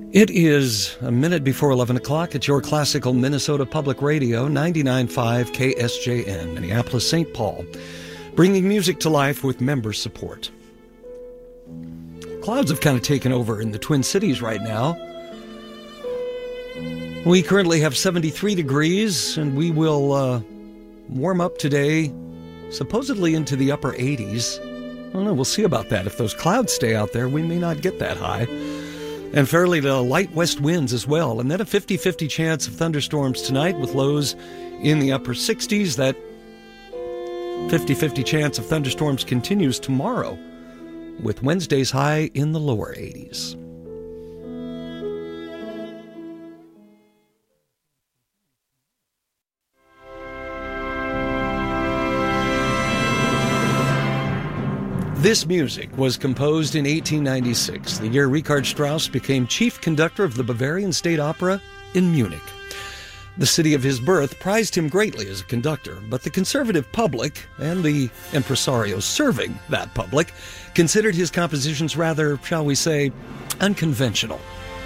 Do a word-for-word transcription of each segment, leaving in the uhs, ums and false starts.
It is a minute before eleven o'clock at your classical Minnesota Public Radio, ninety-nine point five K S J N, Minneapolis, Saint Paul, bringing music to life with member support. Clouds have kind of taken over in the Twin Cities right now. We currently have seventy-three degrees, and we will uh, warm up today, supposedly into the upper eighties. I don't know, we'll see about that. If those clouds stay out there, we may not get that high. And fairly uh, light west winds as well. And then a fifty-fifty chance of thunderstorms tonight with lows in the upper sixties. That fifty-fifty chance of thunderstorms continues tomorrow with Wednesday's high in the lower eighties. This music was composed in eighteen ninety-six, the year Richard Strauss became chief conductor of the Bavarian State Opera in Munich. The city of his birth prized him greatly as a conductor, but the conservative public, and the impresarios serving that public, considered his compositions rather, shall we say, unconventional.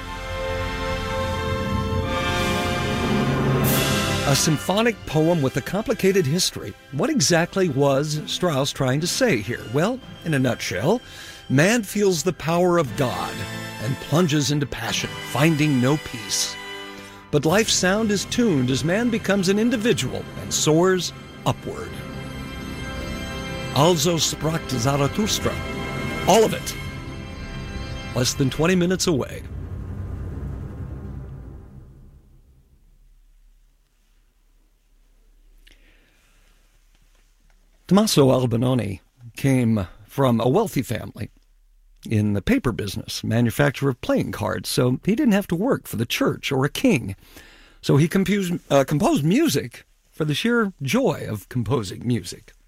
A symphonic poem with a complicated history. What exactly was Strauss trying to say here? Well, in a nutshell, man feels the power of God and plunges into passion, finding no peace. But life's sound is tuned as man becomes an individual and soars upward. Also sprach Zarathustra. All of it. Less than twenty minutes away. Tommaso Albinoni came from a wealthy family in the paper business, manufacturer of playing cards, so he didn't have to work for the church or a king. So he composed, uh, composed music for the sheer joy of composing music.